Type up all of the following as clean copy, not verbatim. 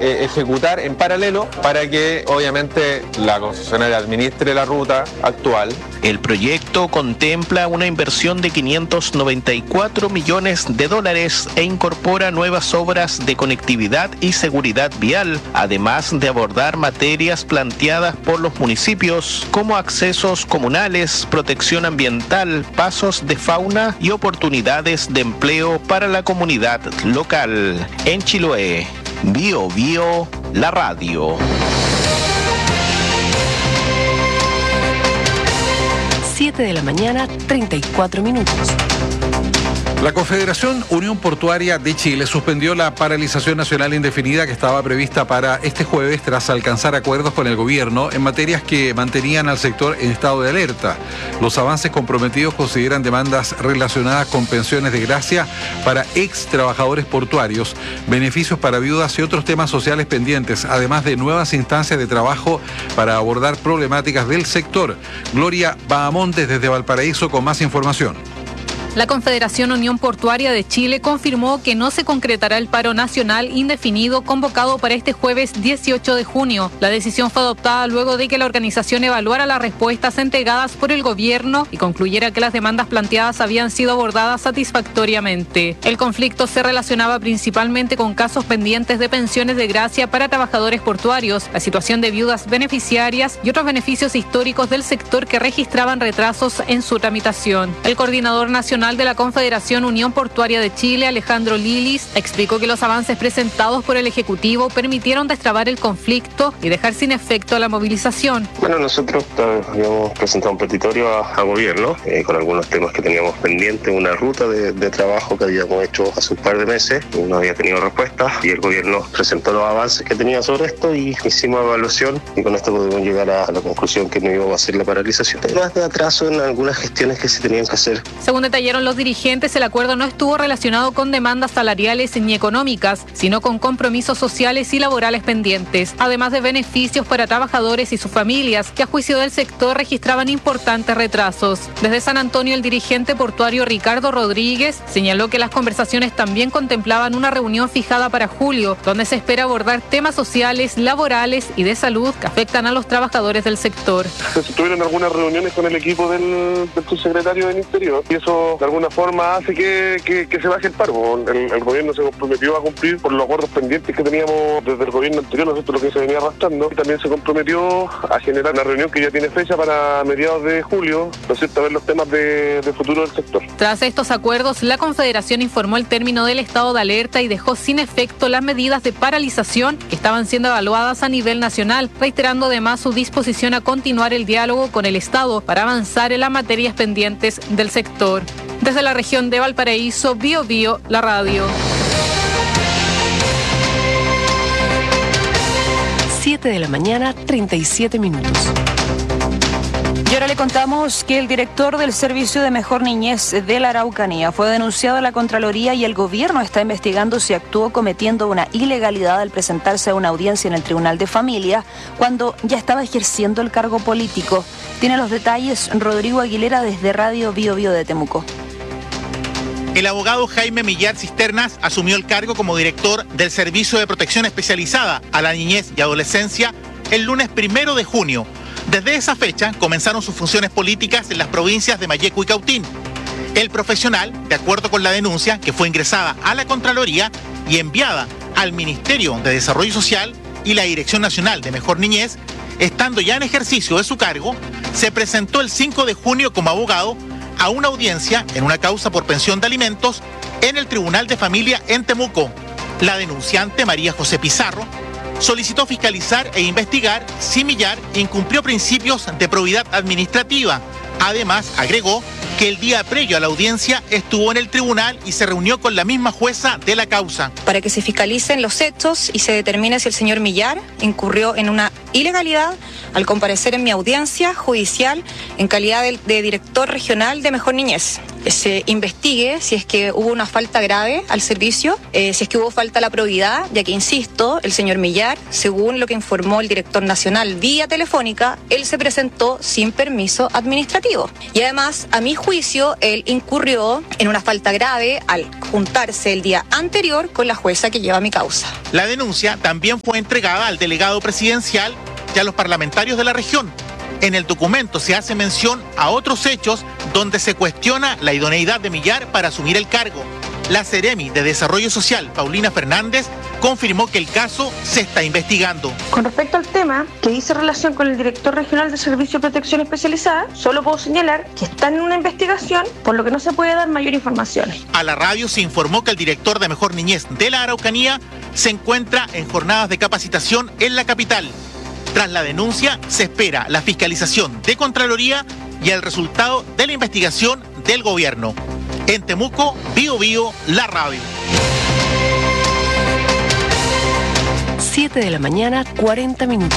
ejecutar en paralelo para que obviamente la concesionaria administre la ruta actual. El proyecto contempla una inversión de $594 millones e incorpora nuevas obras de conectividad y seguridad vial, además de abordar materias planteadas por los municipios como accesos comunales, protección ambiental, pasos de fauna y oportunidades de empleo para la comunidad local. En Chiloé, Bio Bio, la radio. 7 de la mañana, 34 minutos. La Confederación Unión Portuaria de Chile suspendió la paralización nacional indefinida que estaba prevista para este jueves tras alcanzar acuerdos con el gobierno en materias que mantenían al sector en estado de alerta. Los avances comprometidos consideran demandas relacionadas con pensiones de gracia para ex trabajadores portuarios, beneficios para viudas y otros temas sociales pendientes, además de nuevas instancias de trabajo para abordar problemáticas del sector. Gloria Bahamontes desde Valparaíso con más información. La Confederación Unión Portuaria de Chile confirmó que no se concretará el paro nacional indefinido convocado para este jueves 18 de junio. La decisión fue adoptada luego de que la organización evaluara las respuestas entregadas por el gobierno y concluyera que las demandas planteadas habían sido abordadas satisfactoriamente. El conflicto se relacionaba principalmente con casos pendientes de pensiones de gracia para trabajadores portuarios, la situación de viudas beneficiarias y otros beneficios históricos del sector que registraban retrasos en su tramitación. El coordinador nacional de la Confederación Unión Portuaria de Chile, Alejandro Lilis, explicó que los avances presentados por el Ejecutivo permitieron destrabar el conflicto y dejar sin efecto la movilización. Bueno, nosotros habíamos presentado un petitorio a gobierno con algunos temas que teníamos pendientes, una ruta de trabajo que habíamos hecho hace un par de meses, no había tenido respuesta y el gobierno presentó los avances que tenía sobre esto y hicimos evaluación y con esto podemos llegar a la conclusión que no íbamos a hacer la paralización. Temas de atraso en algunas gestiones que se tenían que hacer. Según detallaron los dirigentes, el acuerdo no estuvo relacionado con demandas salariales ni económicas, sino con compromisos sociales y laborales pendientes, además de beneficios para trabajadores y sus familias, que a juicio del sector registraban importantes retrasos. Desde San Antonio, el dirigente portuario Ricardo Rodríguez señaló que las conversaciones también contemplaban una reunión fijada para julio, donde se espera abordar temas sociales, laborales y de salud que afectan a los trabajadores del sector. Se tuvieron algunas reuniones con el equipo del subsecretario del Interior y eso de alguna forma hace que se baje el paro. El gobierno se comprometió a cumplir por los acuerdos pendientes que teníamos desde el gobierno anterior, ¿no es cierto?, lo que se venía arrastrando, y también se comprometió a generar una reunión que ya tiene fecha para mediados de julio, ¿no es cierto?, a ver los temas de futuro del sector. Tras estos acuerdos, la Confederación informó el término del estado de alerta y dejó sin efecto las medidas de paralización que estaban siendo evaluadas a nivel nacional, reiterando además su disposición a continuar el diálogo con el Estado para avanzar en las materias pendientes del sector. Desde la región de Valparaíso, Bio Bio, la radio. 7 de la mañana, 37 minutos. Y ahora le contamos que el director del Servicio de Mejor Niñez de la Araucanía fue denunciado a la Contraloría y el gobierno está investigando si actuó cometiendo una ilegalidad al presentarse a una audiencia en el Tribunal de Familia cuando ya estaba ejerciendo el cargo político. Tiene los detalles Rodrigo Aguilera desde Radio Bio Bio de Temuco. El abogado Jaime Millar Cisternas asumió el cargo como director del Servicio de Protección Especializada a la Niñez y Adolescencia el lunes 1 de junio. Desde esa fecha comenzaron sus funciones políticas en las provincias de Malleco y Cautín. El profesional, de acuerdo con la denuncia que fue ingresada a la Contraloría y enviada al Ministerio de Desarrollo Social y la Dirección Nacional de Mejor Niñez, estando ya en ejercicio de su cargo, se presentó el 5 de junio como abogado a una audiencia en una causa por pensión de alimentos en el Tribunal de Familia en Temuco. La denunciante, María José Pizarro, solicitó fiscalizar e investigar si Millar incumplió principios de probidad administrativa. Además, agregó que el día previo a la audiencia estuvo en el tribunal y se reunió con la misma jueza de la causa. Para que se fiscalicen los hechos y se determine si el señor Millar incurrió en una ilegalidad al comparecer en mi audiencia judicial en calidad de director regional de Mejor Niñez. se investigue si es que hubo una falta grave al servicio, si es que hubo falta a la probidad, ya que, insisto, el señor Millar, según lo que informó el director nacional vía telefónica, él se presentó sin permiso administrativo. Y además, a mi juicio, él incurrió en una falta grave al juntarse el día anterior con la jueza que lleva mi causa. La denuncia también fue entregada al delegado presidencial y a los parlamentarios de la región. En el documento se hace mención a otros hechos donde se cuestiona la idoneidad de Millar para asumir el cargo. La Seremi de Desarrollo Social, Paulina Fernández, confirmó que el caso se está investigando. Con respecto al tema que dice relación con el director regional de Servicio de Protección Especializada, solo puedo señalar que están en una investigación, por lo que no se puede dar mayor información. A la radio se informó que el director de Mejor Niñez de la Araucanía se encuentra en jornadas de capacitación en la capital. Tras la denuncia, se espera la fiscalización de Contraloría y el resultado de la investigación del gobierno. En Temuco, Bío Bío, la radio. 7 de la mañana, 40 minutos.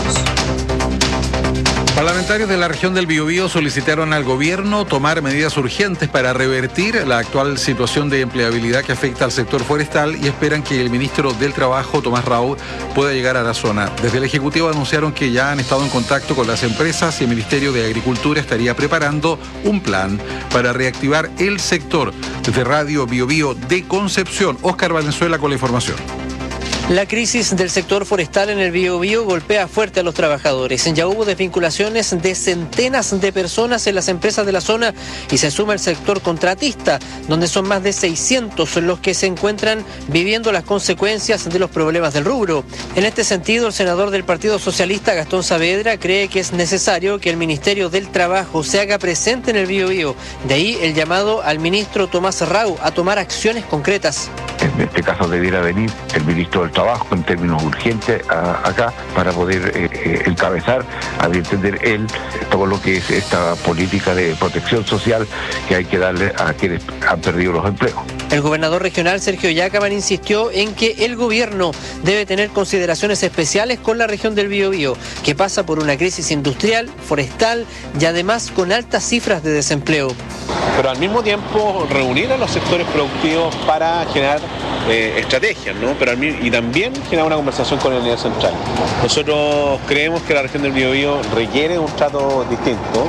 Parlamentarios de la región del Biobío solicitaron al gobierno tomar medidas urgentes para revertir la actual situación de empleabilidad que afecta al sector forestal y esperan que el ministro del Trabajo, Tomás Raúl, pueda llegar a la zona. Desde el Ejecutivo anunciaron que ya han estado en contacto con las empresas y el Ministerio de Agricultura estaría preparando un plan para reactivar el sector. Desde Radio Biobío de Concepción, Óscar Valenzuela con la información. La crisis del sector forestal en el Biobío golpea fuerte a los trabajadores. Ya hubo desvinculaciones de centenas de personas en las empresas de la zona y se suma el sector contratista, donde son más de 600 los que se encuentran viviendo las consecuencias de los problemas del rubro. En este sentido, el senador del Partido Socialista, Gastón Saavedra, cree que es necesario que el Ministerio del Trabajo se haga presente en el Biobío. De ahí el llamado al ministro Tomás Raúl a tomar acciones concretas. En este caso debiera venir el ministro del Trabajo en términos urgentes acá para poder encabezar, a entender él todo lo que es esta política de protección social que hay que darle a quienes han perdido los empleos. El gobernador regional Sergio Yacaman insistió en que el gobierno debe tener consideraciones especiales con la región del Biobío, que pasa por una crisis industrial, forestal y además con altas cifras de desempleo. Pero al mismo tiempo reunir a los sectores productivos para generar estrategias, ¿no? Y también generar una conversación con el nivel central. Nosotros creemos que la región del Biobío requiere un trato distinto.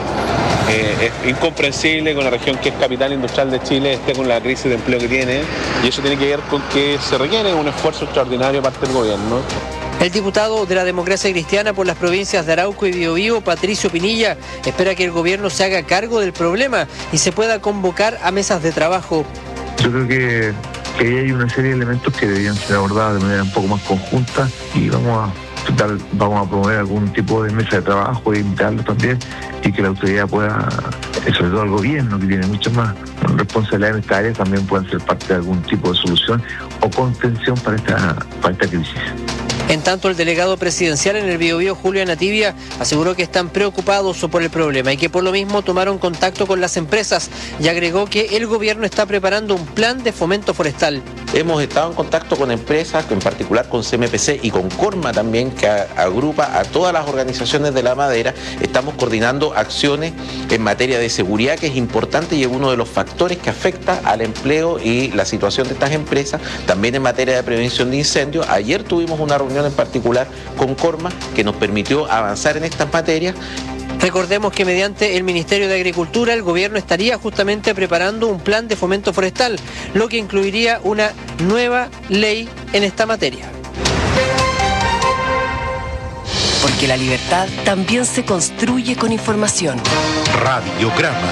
Es incomprensible con la región que es capital industrial de Chile esté con la crisis de empleo que tiene, y eso tiene que ver con que se requiere un esfuerzo extraordinario de parte del gobierno. El diputado de la Democracia Cristiana por las provincias de Arauco y Biobío, Patricio Pinilla, espera que el gobierno se haga cargo del problema y se pueda convocar a mesas de trabajo. Yo creo que ahí hay una serie de elementos que deberían ser abordados de manera un poco más conjunta y vamos a promover algún tipo de mesa de trabajo e invitarlos también y que la autoridad pueda, sobre todo el gobierno que tiene muchas más responsabilidades en esta área, también puedan ser parte de algún tipo de solución o contención para esta crisis. En tanto, el delegado presidencial en el Biobío, Julio Anativia, aseguró que están preocupados por el problema y que por lo mismo tomaron contacto con las empresas y agregó que el gobierno está preparando un plan de fomento forestal. Hemos estado en contacto con empresas, en particular con CMPC y con Corma también, que agrupa a todas las organizaciones de la madera. Estamos coordinando acciones en materia de seguridad, que es importante y es uno de los factores que afecta al empleo y la situación de estas empresas. También en materia de prevención de incendios. Ayer tuvimos una reunión en particular con Corma que nos permitió avanzar en estas materias. Recordemos que mediante el Ministerio de Agricultura el gobierno estaría justamente preparando un plan de fomento forestal, lo que incluiría una nueva ley en esta materia. Porque la libertad también se construye con información. Radiograma.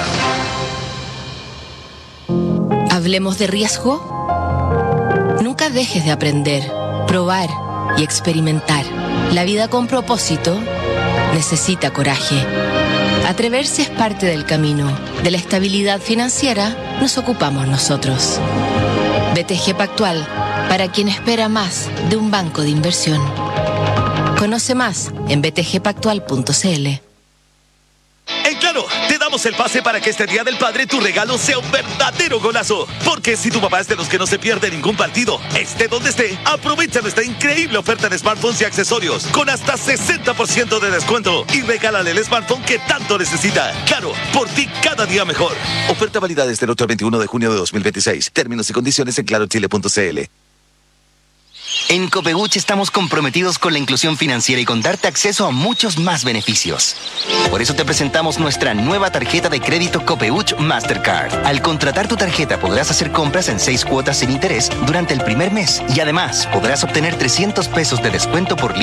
Hablemos de riesgo. Nunca dejes de aprender, probar y experimentar. La vida con propósito necesita coraje. Atreverse es parte del camino. De la estabilidad financiera nos ocupamos nosotros. BTG Pactual, para quien espera más de un banco de inversión. Conoce más en btgpactual.cl. En Claro, te damos damos el pase para que este Día del Padre tu regalo sea un verdadero golazo. Porque si tu papá es de los que no se pierde ningún partido, esté donde esté, aprovecha nuestra increíble oferta de smartphones y accesorios con hasta 60% de descuento y regálale el smartphone que tanto necesita. Claro, por ti cada día mejor. Oferta válida desde el 8 al 21 de junio de 2026. Términos y condiciones en clarochile.cl. En Copeuch estamos comprometidos con la inclusión financiera y con darte acceso a muchos más beneficios. Por eso te presentamos nuestra nueva tarjeta de crédito Copeuch Mastercard. Al contratar tu tarjeta podrás hacer compras en 6 cuotas sin interés durante el primer mes y además podrás obtener 300 pesos de descuento por